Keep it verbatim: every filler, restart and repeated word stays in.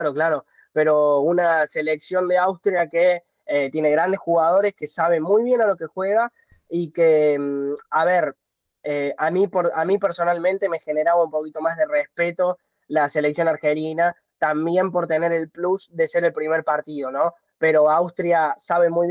Claro, claro, pero una selección de Austria que eh, tiene grandes jugadores, que sabe muy bien a lo que juega y que, mm, a ver, eh, a mí, por, a mí personalmente me generaba un poquito más de respeto la selección argelina, también por tener el plus de ser el primer partido, ¿no? Pero Austria sabe muy